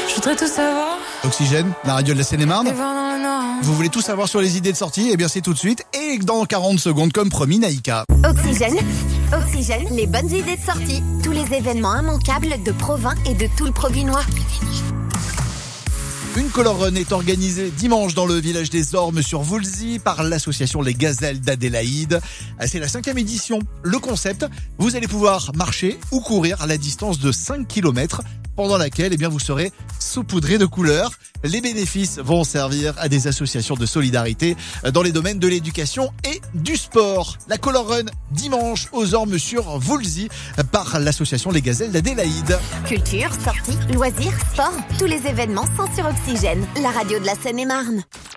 Je voudrais tout savoir. Oxygène, la radio de la Seine-et-Marne. Et voir dans le noir. Vous voulez tout savoir sur les idées de sortie? Eh bien c'est tout de suite et dans 40 secondes comme promis, Naïka. Oxygène, les bonnes idées de sortie. Tous les événements immanquables de Provins et de tout le Provinois. Une color run est organisée dimanche dans le village des Ormes sur Voulzy par l'association Les Gazelles d'Adélaïde. C'est la 5e édition. Le concept, vous allez pouvoir marcher ou courir à la distance de 5 km pendant laquelle vous serez saupoudré de couleurs. Les bénéfices vont servir à des associations de solidarité dans les domaines de l'éducation et du sport. La color run dimanche aux Ormes sur Voulzy par l'association Les Gazelles d'Adélaïde. Culture, sorties, loisirs, sport, tous les événements sont sur Oxygène, la radio de la Seine-et-Marne.